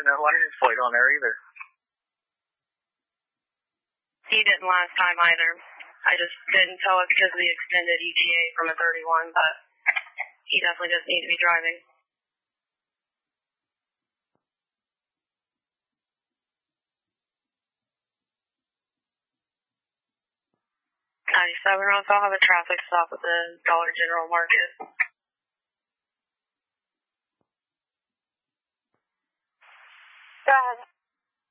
no license plate on there either. He didn't last time either. I just didn't tell it because of the extended ETA from a 31, but he definitely doesn't need to be driving. 97, also I'll have a traffic stop at the Dollar General Market. Go ahead.